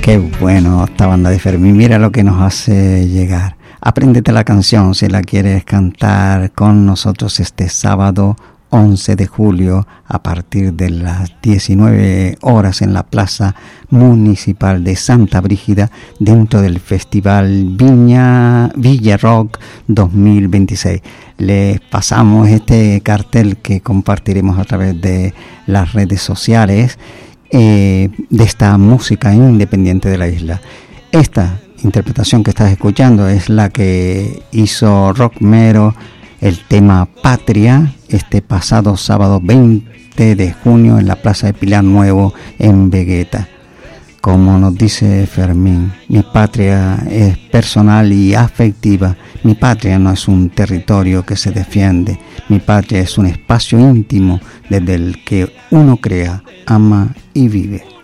Qué bueno esta banda de Fermín, mira lo que nos hace llegar. Apréndete la canción si la quieres cantar con nosotros este sábado 11 de julio a partir de las 19 horas en la Plaza Municipal de Santa Brígida dentro del Festival Villa Rock 2026. Les pasamos este cartel que compartiremos a través de las redes sociales de esta música independiente de la isla. Esta interpretación que estás escuchando es la que hizo Rock Mero, el tema Patria, este pasado sábado 20 de junio en la Plaza de Pilar Nuevo en Vegueta. Como nos dice Fermín, mi patria es personal y afectiva. Mi patria no es un territorio que se defiende. Mi patria es un espacio íntimo desde el que uno crea, ama y vive.